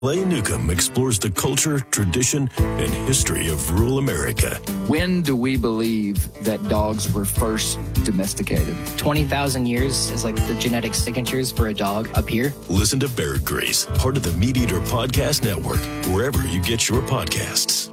Clay Newcomb explores the culture, tradition, and history of rural America. When do we believe that dogs were first domesticated? 20,000 years is like the genetic signatures for a dog up here. Listen to Bear Grease, part of the Meat Eater Podcast Network, wherever you get your podcasts.